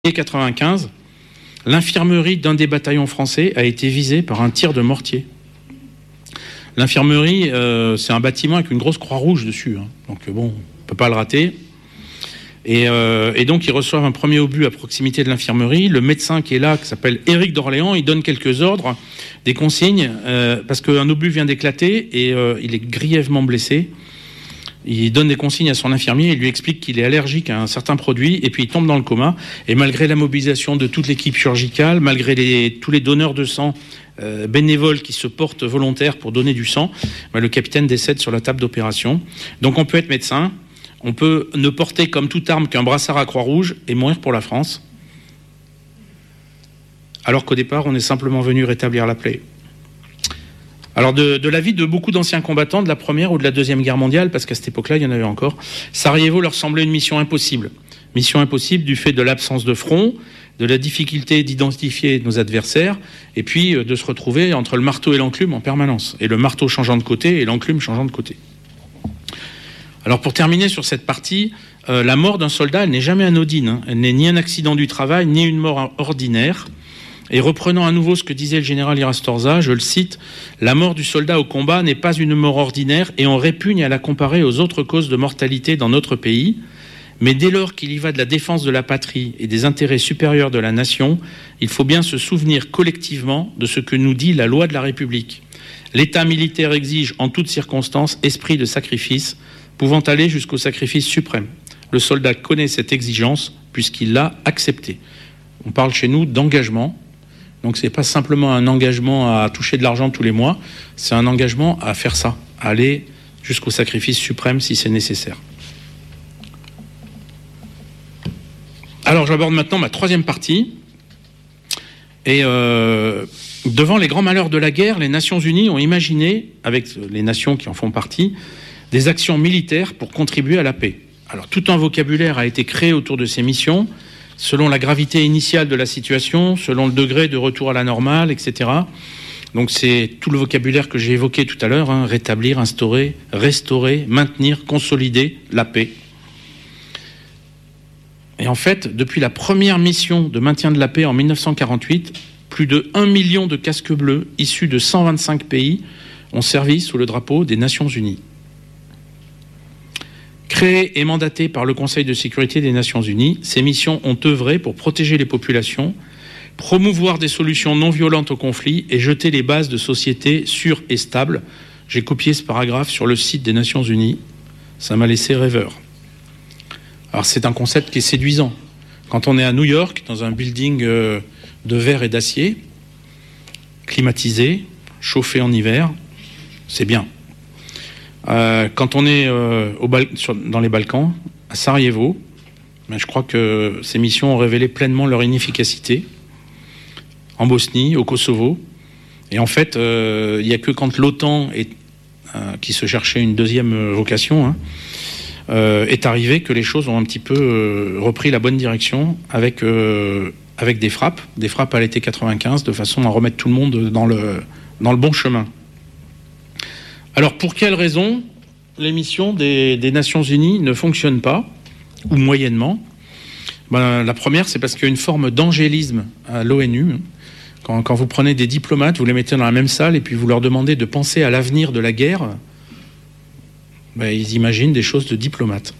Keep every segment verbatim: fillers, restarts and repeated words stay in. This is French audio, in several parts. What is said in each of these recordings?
quatre-vingt-quinze, l'infirmerie d'un des bataillons français a été visée par un tir de mortier. L'infirmerie, euh, c'est un bâtiment avec une grosse croix rouge dessus, hein. Donc bon, on ne peut pas le rater. Et, euh, et donc ils reçoivent un premier obus à proximité de l'infirmerie. Le médecin qui est là, qui s'appelle Éric d'Orléans, il donne quelques ordres, des consignes, euh, parce qu'un obus vient d'éclater et euh, il est grièvement blessé. Il donne des consignes à son infirmier, il lui explique qu'il est allergique à un certain produit, et puis il tombe dans le coma. Et malgré la mobilisation de toute l'équipe chirurgicale, malgré les, tous les donneurs de sang euh, bénévoles qui se portent volontaires pour donner du sang, bah, le capitaine décède sur la table d'opération. Donc on peut être médecin, on peut ne porter comme toute arme qu'un brassard à Croix-Rouge et mourir pour la France, alors qu'au départ on est simplement venu rétablir la plaie. Alors de, de l'avis de beaucoup d'anciens combattants de la Première ou de la Deuxième Guerre mondiale, parce qu'à cette époque-là, il y en avait encore, Sarajevo leur semblait une mission impossible. Mission impossible du fait de l'absence de front, de la difficulté d'identifier nos adversaires, et puis de se retrouver entre le marteau et l'enclume en permanence, et le marteau changeant de côté et l'enclume changeant de côté. Alors pour terminer sur cette partie, euh, la mort d'un soldat, elle n'est jamais anodine, hein. Elle n'est ni un accident du travail, ni une mort ordinaire. Et reprenant à nouveau ce que disait le général Irastorza, je le cite, « La mort du soldat au combat n'est pas une mort ordinaire et on répugne à la comparer aux autres causes de mortalité dans notre pays, mais dès lors qu'il y va de la défense de la patrie et des intérêts supérieurs de la nation, il faut bien se souvenir collectivement de ce que nous dit la loi de la République. L'État militaire exige en toutes circonstances esprit de sacrifice, pouvant aller jusqu'au sacrifice suprême. Le soldat connaît cette exigence puisqu'il l'a acceptée. » On parle chez nous d'engagement. Donc ce n'est pas simplement un engagement à toucher de l'argent tous les mois, c'est un engagement à faire ça, à aller jusqu'au sacrifice suprême si c'est nécessaire. Alors j'aborde maintenant ma troisième partie. Et euh, devant les grands malheurs de la guerre, les Nations Unies ont imaginé, avec les nations qui en font partie, des actions militaires pour contribuer à la paix. Alors tout un vocabulaire a été créé autour de ces missions, selon la gravité initiale de la situation, selon le degré de retour à la normale, et cetera. Donc c'est tout le vocabulaire que j'ai évoqué tout à l'heure, hein, rétablir, instaurer, restaurer, maintenir, consolider la paix. Et en fait, depuis la première mission de maintien de la paix en mille neuf cent quarante-huit, plus de un million de casques bleus issus de cent vingt-cinq pays ont servi sous le drapeau des Nations Unies. Créées et mandatées par le Conseil de sécurité des Nations Unies, ces missions ont œuvré pour protéger les populations, promouvoir des solutions non violentes au conflit et jeter les bases de sociétés sûres et stables. J'ai copié ce paragraphe sur le site des Nations Unies. Ça m'a laissé rêveur. Alors c'est un concept qui est séduisant. Quand on est à New York, dans un building de verre et d'acier, climatisé, chauffé en hiver, c'est bien. Euh, quand on est euh, au Bal- sur, dans les Balkans, à Sarajevo, ben, je crois que ces missions ont révélé pleinement leur inefficacité. En Bosnie, au Kosovo. Et en fait, il euh, n'y a que quand l'OTAN, est, euh, qui se cherchait une deuxième vocation, hein, euh, est arrivé que les choses ont un petit peu euh, repris la bonne direction avec, euh, avec des frappes, des frappes à l'été quatre-vingt-quinze, de façon à remettre tout le monde dans le, dans le bon chemin. Alors, pour quelles raisons les missions des, des Nations Unies ne fonctionnent pas, ou moyennement ? Ben, la première, c'est parce qu'il y a une forme d'angélisme à l'ONU. Quand, quand vous prenez des diplomates, vous les mettez dans la même salle et puis vous leur demandez de penser à l'avenir de la guerre, ben, ils imaginent des choses de diplomates.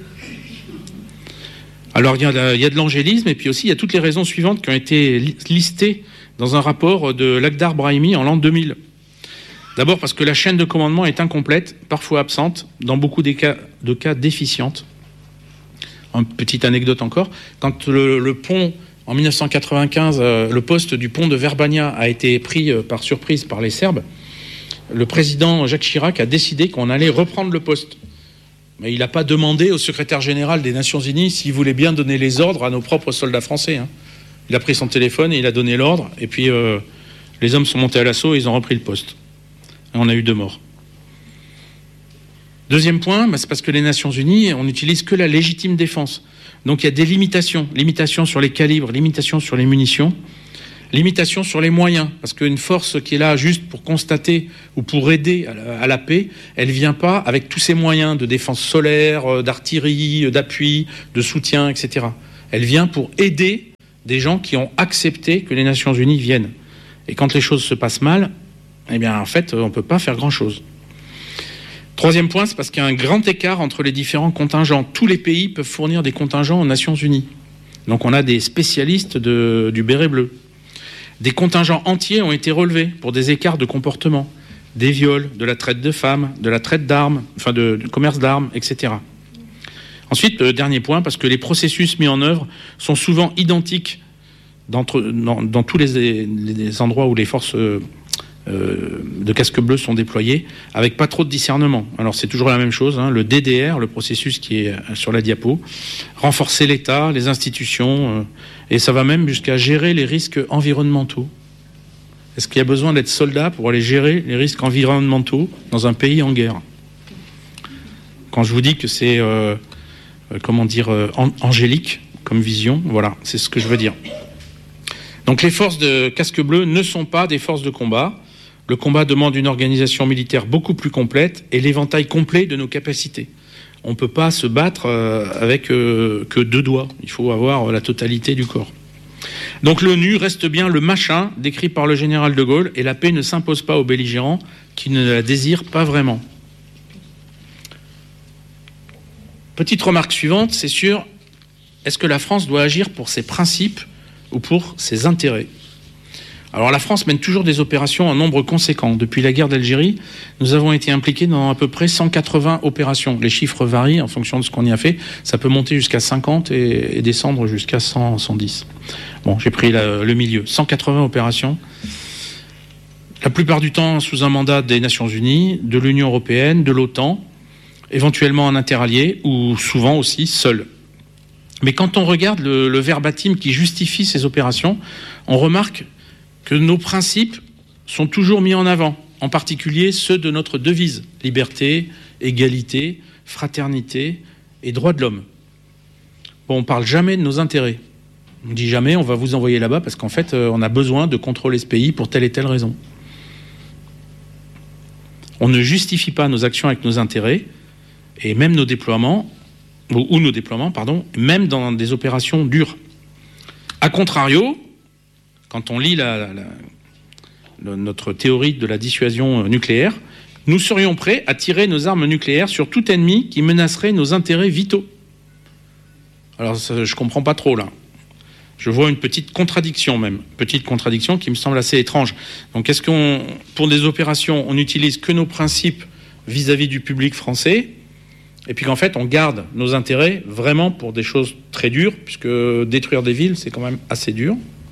Alors, il y a, il y a de l'angélisme et puis aussi, il y a toutes les raisons suivantes qui ont été listées dans un rapport de Lakhdar Brahimi en l'an deux mille. D'abord parce que la chaîne de commandement est incomplète, parfois absente, dans beaucoup des cas, de cas déficiente. Une petite anecdote encore, quand le, le pont, en mille neuf cent quatre-vingt-quinze, euh, le poste du pont de Verbania a été pris euh, par surprise par les Serbes, le président Jacques Chirac a décidé qu'on allait reprendre le poste. Mais il n'a pas demandé au secrétaire général des Nations Unies s'il voulait bien donner les ordres à nos propres soldats français. Hein. Il a pris son téléphone et il a donné l'ordre, et puis euh, les hommes sont montés à l'assaut et ils ont repris le poste. Et on a eu deux morts. Deuxième point, bah c'est parce que les Nations Unies, on n'utilise que la légitime défense. Donc il y a des limitations. Limitations sur les calibres, limitations sur les munitions, limitations sur les moyens. Parce qu'une force qui est là juste pour constater ou pour aider à la, à la paix, elle ne vient pas avec tous ces moyens de défense solaire, d'artillerie, d'appui, de soutien, et cetera. Elle vient pour aider des gens qui ont accepté que les Nations Unies viennent. Et quand les choses se passent mal, eh bien, en fait, on ne peut pas faire grand-chose. Troisième point, c'est parce qu'il y a un grand écart entre les différents contingents. Tous les pays peuvent fournir des contingents aux Nations Unies. Donc on a des spécialistes de, du béret bleu. Des contingents entiers ont été relevés pour des écarts de comportement, des viols, de la traite de femmes, de la traite d'armes, enfin de, de commerce d'armes, et cetera. Ensuite, le dernier point, parce que les processus mis en œuvre sont souvent identiques dans, dans, dans tous les, les endroits où les forces euh, de casque bleu sont déployées, avec pas trop de discernement. Alors c'est toujours la même chose, hein, le D D R, le processus qui est sur la diapo, renforcer l'État, les institutions, euh, et ça va même jusqu'à gérer les risques environnementaux. Est-ce qu'il y a besoin d'être soldat pour aller gérer les risques environnementaux dans un pays en guerre? Quand je vous dis que c'est, euh, euh, comment dire, euh, angélique comme vision, voilà, c'est ce que je veux dire. Donc les forces de casque bleu ne sont pas des forces de combat. Le combat demande une organisation militaire beaucoup plus complète et l'éventail complet de nos capacités. On ne peut pas se battre avec euh, que deux doigts. Il faut avoir la totalité du corps. Donc l'ONU reste bien le machin décrit par le général de Gaulle et la paix ne s'impose pas aux belligérants qui ne la désirent pas vraiment. Petite remarque suivante, c'est sur est-ce que la France doit agir pour ses principes ou pour ses intérêts? Alors la France mène toujours des opérations en nombre conséquent. Depuis la guerre d'Algérie, nous avons été impliqués dans à peu près cent quatre-vingts opérations. Les chiffres varient en fonction de ce qu'on y a fait. Ça peut monter jusqu'à cinquante et, et descendre jusqu'à cent, cent dix. Bon, j'ai pris la, le milieu. cent quatre-vingts opérations. La plupart du temps sous un mandat des Nations Unies, de l'Union européenne, de l'OTAN, éventuellement en interallié ou souvent aussi seul. Mais quand on regarde le, le verbatim qui justifie ces opérations, on remarque que nos principes sont toujours mis en avant, en particulier ceux de notre devise, liberté, égalité, fraternité et droits de l'homme. Bon, on ne parle jamais de nos intérêts. On ne dit jamais on va vous envoyer là-bas parce qu'en fait, on a besoin de contrôler ce pays pour telle et telle raison. On ne justifie pas nos actions avec nos intérêts et même nos déploiements, ou, ou nos déploiements, pardon, même dans des opérations dures. A contrario, quand on lit la, la, la, notre théorie de la dissuasion nucléaire, nous serions prêts à tirer nos armes nucléaires sur tout ennemi qui menacerait nos intérêts vitaux. Alors, ça, je ne comprends pas trop, là. Je vois une petite contradiction, même. Petite contradiction qui me semble assez étrange. Donc, est-ce qu'on, pour des opérations, on n'utilise que nos principes vis-à-vis du public français, et puis qu'en fait, on garde nos intérêts vraiment pour des choses très dures, puisque détruire des villes, c'est quand même assez dur.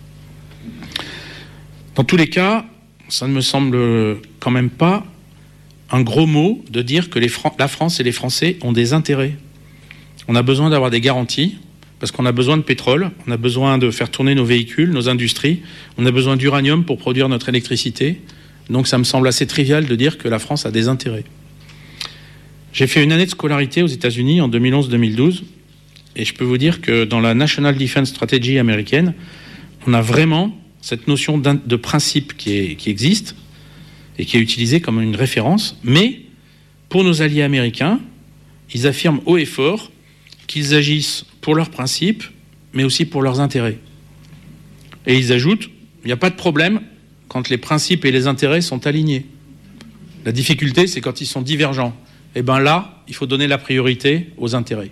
Dans tous les cas, ça ne me semble quand même pas un gros mot de dire que les Fran- la France et les Français ont des intérêts. On a besoin d'avoir des garanties, parce qu'on a besoin de pétrole, on a besoin de faire tourner nos véhicules, nos industries, on a besoin d'uranium pour produire notre électricité. Donc ça me semble assez trivial de dire que la France a des intérêts. J'ai fait une année de scolarité aux États-Unis en deux mille onze deux mille douze, et je peux vous dire que dans la National Defense Strategy américaine, on a vraiment cette notion de principe qui, est, qui existe et qui est utilisée comme une référence, mais pour nos alliés américains, ils affirment haut et fort qu'ils agissent pour leurs principes, mais aussi pour leurs intérêts. Et ils ajoutent, il n'y a pas de problème quand les principes et les intérêts sont alignés. La difficulté, c'est quand ils sont divergents. Et bien là, il faut donner la priorité aux intérêts.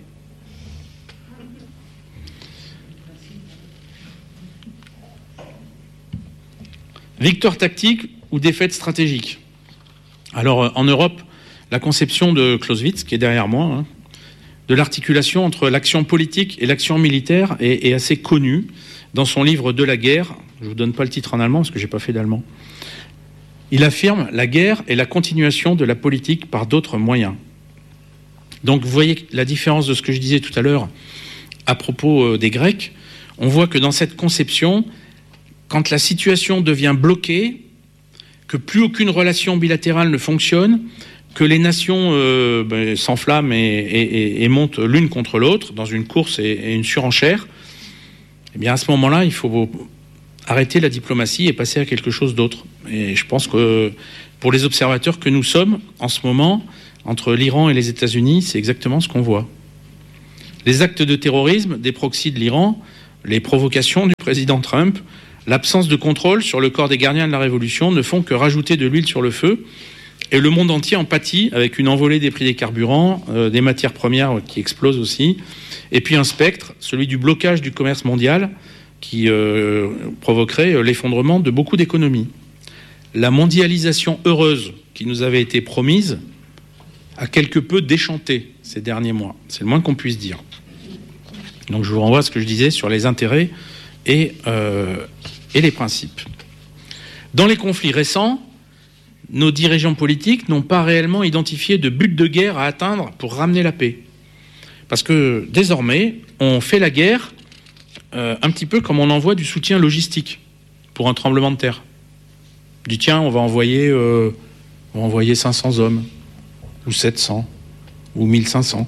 Victoire tactique ou défaite stratégique? Alors, en Europe, la conception de Clausewitz, qui est derrière moi, hein, de l'articulation entre l'action politique et l'action militaire est, est assez connue dans son livre De la guerre. Je ne vous donne pas le titre en allemand parce que je n'ai pas fait d'allemand. Il affirme « La guerre est la continuation de la politique par d'autres moyens ». Donc, vous voyez la différence de ce que je disais tout à l'heure à propos des Grecs. On voit que dans cette conception, quand la situation devient bloquée, que plus aucune relation bilatérale ne fonctionne, que les nations euh, ben, s'enflamment et, et, et montent l'une contre l'autre dans une course et, et une surenchère, eh bien à ce moment-là, il faut arrêter la diplomatie et passer à quelque chose d'autre. Et je pense que pour les observateurs que nous sommes, en ce moment, entre l'Iran et les États-Unis, c'est exactement ce qu'on voit. Les actes de terrorisme des proxys de l'Iran, les provocations du président Trump, l'absence de contrôle sur le corps des gardiens de la Révolution ne font que rajouter de l'huile sur le feu. Et le monde entier en pâtit avec une envolée des prix des carburants, euh, des matières premières qui explosent aussi, et puis un spectre, celui du blocage du commerce mondial, qui euh, provoquerait l'effondrement de beaucoup d'économies. La mondialisation heureuse qui nous avait été promise a quelque peu déchanté ces derniers mois. C'est le moins qu'on puisse dire. Donc je vous renvoie à ce que je disais sur les intérêts et, euh, et les principes. Dans les conflits récents, nos dirigeants politiques n'ont pas réellement identifié de but de guerre à atteindre pour ramener la paix. Parce que désormais, on fait la guerre euh, un petit peu comme on envoie du soutien logistique pour un tremblement de terre. On dit tiens, on va envoyer, euh, on va envoyer cinq cents hommes, ou sept cents, ou mille cinq cents.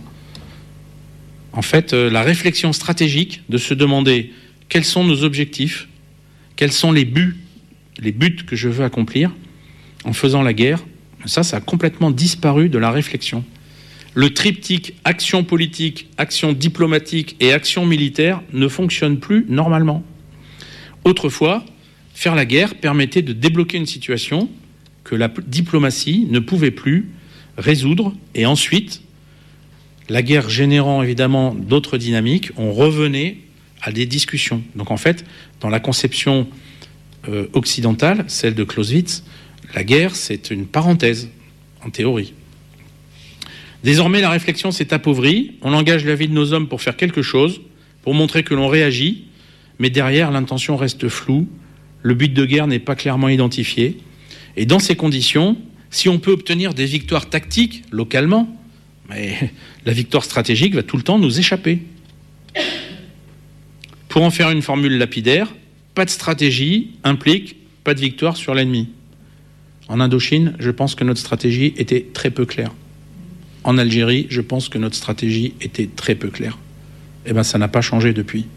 En fait, euh, la réflexion stratégique de se demander quels sont nos objectifs, quels sont les buts, les buts que je veux accomplir en faisant la guerre, ça, ça a complètement disparu de la réflexion. Le triptyque action politique, action diplomatique et action militaire ne fonctionne plus normalement. Autrefois, faire la guerre permettait de débloquer une situation que la diplomatie ne pouvait plus résoudre, et ensuite, la guerre générant évidemment d'autres dynamiques, on revenait à des discussions. Donc en fait, dans la conception euh, occidentale, celle de Clausewitz, la guerre, c'est une parenthèse, en théorie. Désormais, la réflexion s'est appauvrie. On engage la vie de nos hommes pour faire quelque chose, pour montrer que l'on réagit, mais derrière, l'intention reste floue. Le but de guerre n'est pas clairement identifié. Et dans ces conditions, si on peut obtenir des victoires tactiques localement, mais la victoire stratégique va tout le temps nous échapper. Pour en faire une formule lapidaire, pas de stratégie implique pas de victoire sur l'ennemi. En Indochine, je pense que notre stratégie était très peu claire. En Algérie, je pense que notre stratégie était très peu claire. Eh bien, ça n'a pas changé depuis.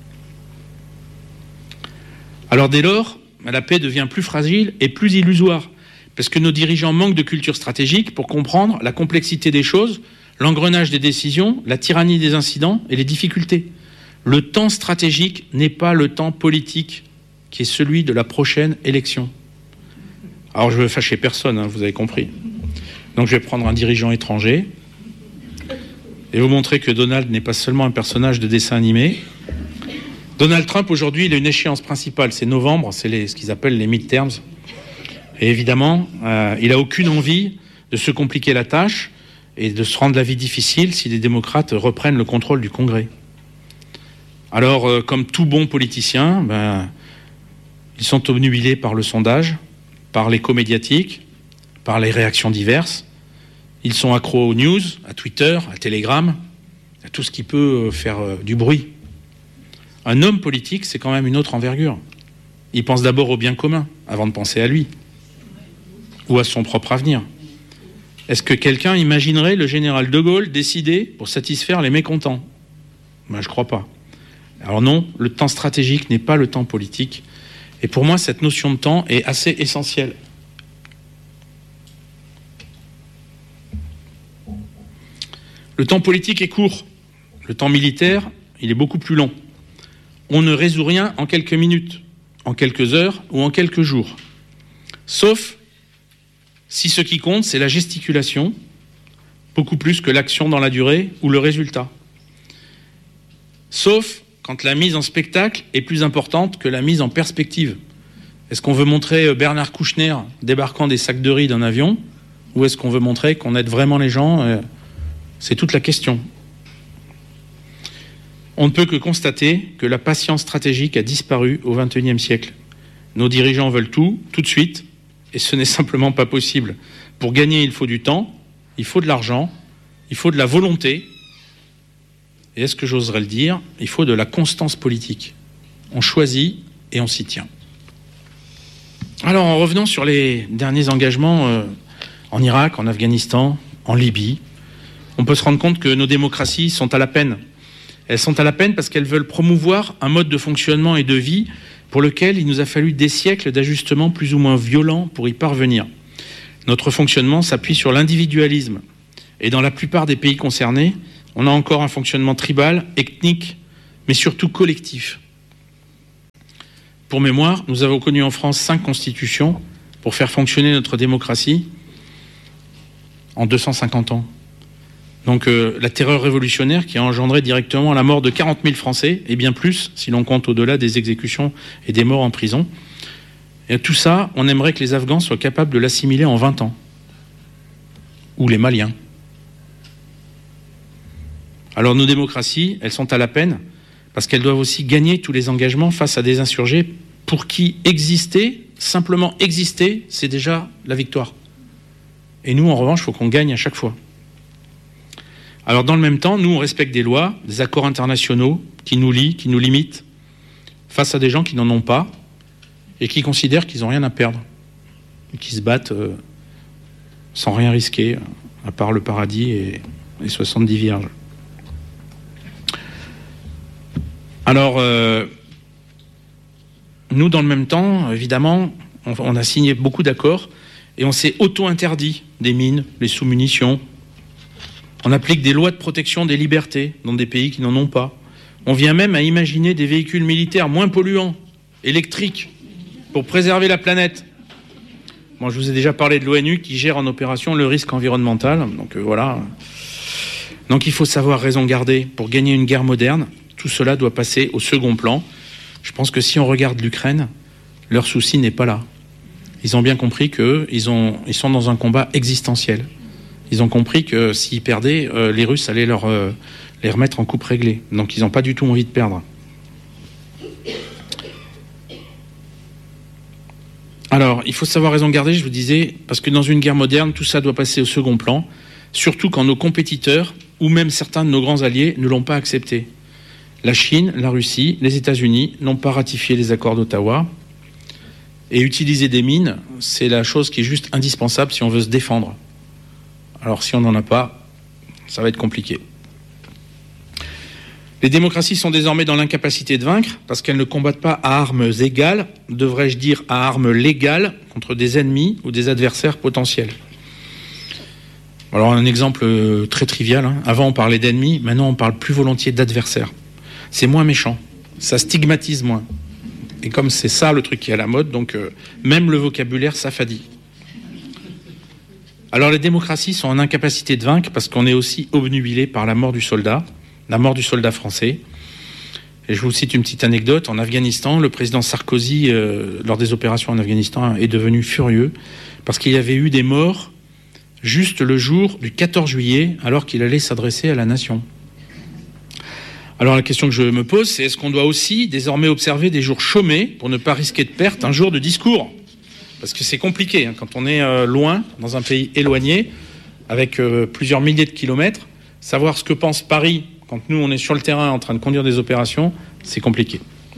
Alors dès lors, la paix devient plus fragile et plus illusoire, parce que nos dirigeants manquent de culture stratégique pour comprendre la complexité des choses, l'engrenage des décisions, la tyrannie des incidents et les difficultés. Le temps stratégique n'est pas le temps politique, qui est celui de la prochaine élection. Alors je ne veux fâcher personne, hein, vous avez compris. Donc je vais prendre un dirigeant étranger et vous montrer que Donald n'est pas seulement un personnage de dessin animé. Donald Trump, aujourd'hui, il a une échéance principale, c'est novembre, c'est les, ce qu'ils appellent les midterms. Et évidemment, euh, il n'a aucune envie de se compliquer la tâche et de se rendre la vie difficile si les démocrates reprennent le contrôle du Congrès. Alors, euh, comme tout bon politicien, ben, ils sont obnubilés par le sondage, par l'écho médiatique, par les réactions diverses. Ils sont accros aux news, à Twitter, à Telegram, à tout ce qui peut faire euh, du bruit. Un homme politique, c'est quand même une autre envergure. Il pense d'abord au bien commun, avant de penser à lui, ou à son propre avenir. Est-ce que quelqu'un imaginerait le général de Gaulle décider pour satisfaire les mécontents ? Ben, je ne crois pas. Alors non, le temps stratégique n'est pas le temps politique. Et pour moi, cette notion de temps est assez essentielle. Le temps politique est court. Le temps militaire, il est beaucoup plus long. On ne résout rien en quelques minutes, en quelques heures ou en quelques jours. Sauf si ce qui compte, c'est la gesticulation, beaucoup plus que l'action dans la durée ou le résultat. Sauf quand la mise en spectacle est plus importante que la mise en perspective. Est-ce qu'on veut montrer Bernard Kouchner débarquant des sacs de riz d'un avion, ou est-ce qu'on veut montrer qu'on aide vraiment les gens ? C'est toute la question. On ne peut que constater que la patience stratégique a disparu au vingt et unième siècle. Nos dirigeants veulent tout, tout de suite, et ce n'est simplement pas possible. Pour gagner, il faut du temps, il faut de l'argent, il faut de la volonté, et est-ce que j'oserais le dire, il faut de la constance politique. On choisit et on s'y tient. Alors, en revenant sur les derniers engagements euh, en Irak, en Afghanistan, en Libye, on peut se rendre compte que nos démocraties sont à la peine. Elles sont à la peine parce qu'elles veulent promouvoir un mode de fonctionnement et de vie pour lequel il nous a fallu des siècles d'ajustements plus ou moins violents pour y parvenir. Notre fonctionnement s'appuie sur l'individualisme. Et dans la plupart des pays concernés, On a encore un fonctionnement tribal, ethnique, mais surtout collectif. Pour mémoire, nous avons connu en France cinq constitutions pour faire fonctionner notre démocratie en deux cent cinquante ans. Donc euh, la terreur révolutionnaire qui a engendré directement la mort de quarante mille Français, et bien plus si l'on compte au-delà des exécutions et des morts en prison. Et tout ça, on aimerait que les Afghans soient capables de l'assimiler en vingt ans. Ou les Maliens. Alors nos démocraties, elles sont à la peine parce qu'elles doivent aussi gagner tous les engagements face à des insurgés pour qui exister, simplement exister, c'est déjà la victoire. Et nous, en revanche, il faut qu'on gagne à chaque fois. Alors dans le même temps, nous, on respecte des lois, des accords internationaux qui nous lient, qui nous limitent, face à des gens qui n'en ont pas et qui considèrent qu'ils n'ont rien à perdre, et qui se battent euh, sans rien risquer, à part le paradis et les soixante-dix vierges. Alors, euh, nous, dans le même temps, évidemment, on, on a signé beaucoup d'accords et on s'est auto-interdit des mines, les sous-munitions. On applique des lois de protection des libertés dans des pays qui n'en ont pas. On vient même à imaginer des véhicules militaires moins polluants, électriques, pour préserver la planète. Moi, je vous ai déjà parlé de l'ONU qui gère en opération le risque environnemental. Donc euh, voilà. Donc il faut savoir raison garder. Pour gagner une guerre moderne, tout cela doit passer au second plan. Je pense que si on regarde l'Ukraine, leur souci n'est pas là. Ils ont bien compris qu'ils ils sont dans un combat existentiel. Ils ont compris que s'ils perdaient, euh, les Russes allaient leur, euh, les remettre en coupe réglée. Donc ils n'ont pas du tout envie de perdre. Alors, il faut savoir raison garder, je vous disais, parce que dans une guerre moderne, tout ça doit passer au second plan, surtout quand nos compétiteurs, ou même certains de nos grands alliés, ne l'ont pas accepté. La Chine, la Russie, les États-Unis n'ont pas ratifié les accords d'Ottawa. Et utiliser des mines, c'est la chose qui est juste indispensable si on veut se défendre. Alors si on n'en a pas, ça va être compliqué. Les démocraties sont désormais dans l'incapacité de vaincre parce qu'elles ne combattent pas à armes égales, devrais-je dire à armes légales, contre des ennemis ou des adversaires potentiels. Alors un exemple très trivial, hein. Avant on parlait d'ennemis, maintenant on parle plus volontiers d'adversaires. C'est moins méchant, ça stigmatise moins. Et comme c'est ça le truc qui est à la mode, donc euh, même le vocabulaire s'affadit. Alors les démocraties sont en incapacité de vaincre parce qu'on est aussi obnubilé par la mort du soldat, la mort du soldat français. Et je vous cite une petite anecdote. En Afghanistan, le président Sarkozy, euh, lors des opérations en Afghanistan, est devenu furieux parce qu'il y avait eu des morts juste le jour du quatorze juillet, alors qu'il allait s'adresser à la nation. Alors la question que je me pose, c'est est-ce qu'on doit aussi désormais observer des jours chômés pour ne pas risquer de perte un jour de discours ? Parce que c'est compliqué, hein, quand on est euh, loin, dans un pays éloigné, avec euh, plusieurs milliers de kilomètres, savoir ce que pense Paris quand nous on est sur le terrain en train de conduire des opérations, c'est compliqué.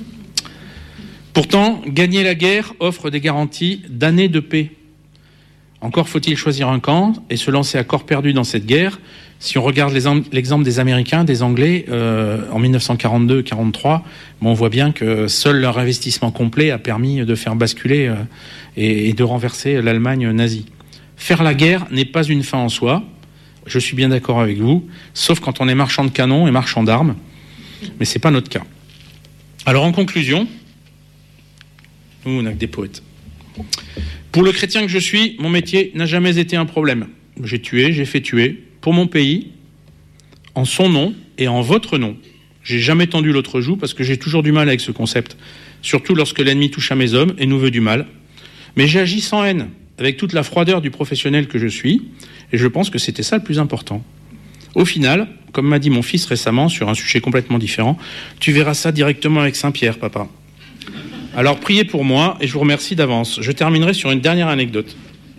Pourtant, gagner la guerre offre des garanties d'années de paix. Encore faut-il choisir un camp et se lancer à corps perdu dans cette guerre. Si on regarde les, l'exemple des Américains, des Anglais, euh, en dix-neuf cent quarante-deux quarante-trois, bon, on voit bien que seul leur investissement complet a permis de faire basculer euh, et, et de renverser l'Allemagne nazie. Faire la guerre n'est pas une fin en soi, je suis bien d'accord avec vous, sauf quand on est marchand de canons et marchand d'armes, mais c'est pas notre cas. Alors en conclusion, nous on n'a que des poètes. Pour le chrétien que je suis, mon métier n'a jamais été un problème. J'ai tué, j'ai fait tuer, pour mon pays, en son nom et en votre nom. J'ai jamais tendu l'autre joue parce que j'ai toujours du mal avec ce concept, surtout lorsque l'ennemi touche à mes hommes et nous veut du mal. Mais j'ai agi sans haine, avec toute la froideur du professionnel que je suis, et je pense que c'était ça le plus important. Au final, comme m'a dit mon fils récemment sur un sujet complètement différent, tu verras ça directement avec Saint-Pierre, papa. Alors priez pour moi et je vous remercie d'avance. Je terminerai sur une dernière anecdote.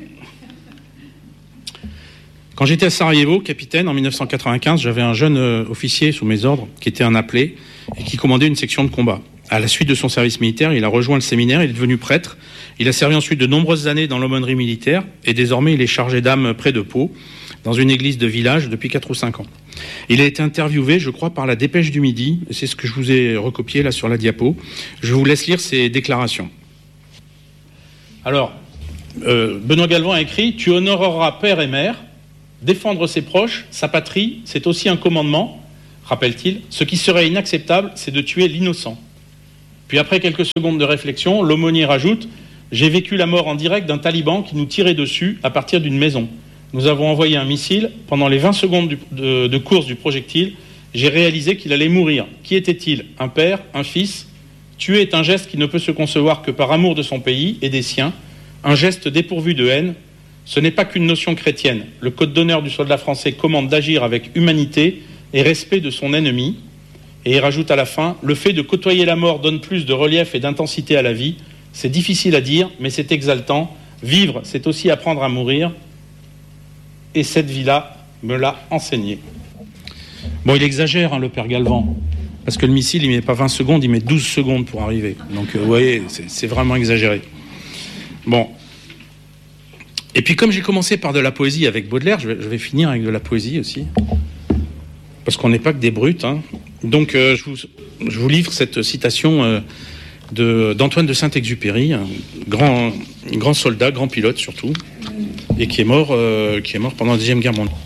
Quand j'étais à Sarajevo, capitaine, en dix-neuf cent quatre-vingt-quinze, j'avais un jeune euh, officier sous mes ordres qui était un appelé et qui commandait une section de combat. À la suite de son service militaire, il a rejoint le séminaire, il est devenu prêtre. Il a servi ensuite de nombreuses années dans l'aumônerie militaire et désormais il est chargé d'âme près de Pau, dans une église de village depuis quatre ou cinq ans. Il a été interviewé, je crois, par la Dépêche du Midi, et c'est ce que je vous ai recopié là sur la diapo. Je vous laisse lire ses déclarations. Alors, euh, Benoît Galvin a écrit « Tu honoreras père et mère, Défendre ses proches, sa patrie, c'est aussi un commandement, rappelle-t-il. Ce qui serait inacceptable, c'est de tuer l'innocent. Puis après quelques secondes de réflexion, l'aumônier rajoute « J'ai vécu la mort en direct d'un taliban qui nous tirait dessus à partir d'une maison. Nous avons envoyé un missile. Pendant les vingt secondes du, de, de course du projectile, j'ai réalisé qu'il allait mourir. Qui était-il? Un père? Un fils? Tuer est un geste qui ne peut se concevoir que par amour de son pays et des siens, un geste dépourvu de haine. Ce n'est pas qu'une notion chrétienne. Le code d'honneur du soldat français commande d'agir avec humanité et respect de son ennemi. » Et il rajoute à la fin « Le fait de côtoyer la mort donne plus de relief et d'intensité à la vie. C'est difficile à dire, mais c'est exaltant. Vivre, c'est aussi apprendre à mourir. Et cette vie-là me l'a enseigné. » Bon, il exagère, hein, le père Galvan, parce que le missile, il ne met pas vingt secondes, il met douze secondes pour arriver. Donc, euh, vous voyez, c'est, c'est vraiment exagéré. Bon. Et puis, comme j'ai commencé par de la poésie avec Baudelaire, je vais, je vais finir avec de la poésie aussi. Parce qu'on n'est pas que des brutes, hein. Donc, euh, je, vous, je vous livre cette citation euh, de, d'Antoine de Saint-Exupéry, un grand, un grand soldat, grand pilote surtout, et qui est mort, euh, qui est mort pendant la Deuxième Guerre mondiale.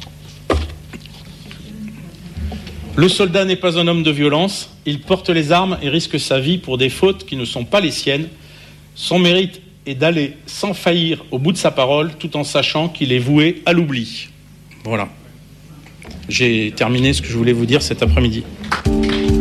Le soldat n'est pas un homme de violence, il porte les armes et risque sa vie pour des fautes qui ne sont pas les siennes. Son mérite est d'aller sans faillir au bout de sa parole, tout en sachant qu'il est voué à l'oubli. Voilà. J'ai terminé ce que je voulais vous dire cet après-midi.